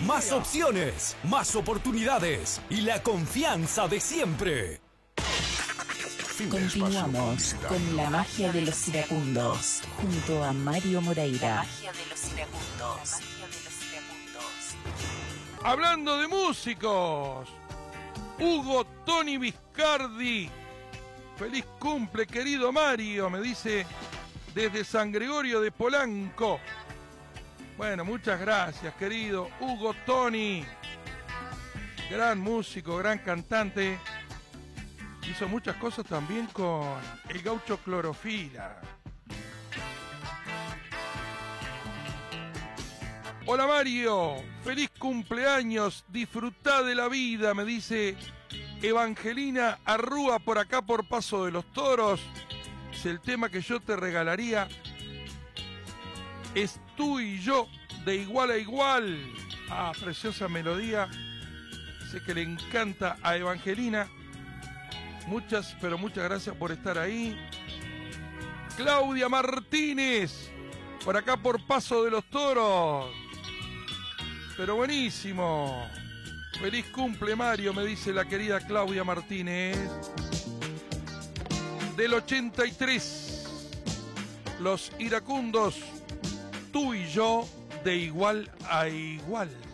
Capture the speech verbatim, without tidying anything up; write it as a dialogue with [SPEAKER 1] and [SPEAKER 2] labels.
[SPEAKER 1] más opciones, más oportunidades y la confianza de siempre.
[SPEAKER 2] Continuamos con la magia de los iracundos junto a Mario Moreira. La magia de los iracundos.
[SPEAKER 3] Hablando de músicos, Hugo Tony Viscardi. Feliz cumple, querido Mario, me dice desde San Gregorio de Polanco. Bueno, muchas gracias, querido Hugo Tony. Gran músico, gran cantante. Hizo muchas cosas también con el Gaucho Clorofila. Hola Mario, feliz cumpleaños, disfrutá de la vida, me dice Evangelina Arrúa por acá por Paso de los Toros. Es el tema que yo te regalaría. Es Tú y Yo, de Igual a Igual. Ah, preciosa melodía. Sé que le encanta a Evangelina. Muchas, pero muchas gracias por estar ahí. Claudia Martínez, por acá por Paso de los Toros. Pero buenísimo. Feliz cumple, Mario, me dice la querida Claudia Martínez. Del ochenta y tres, Los Iracundos, Tú y Yo, de Igual a Igual.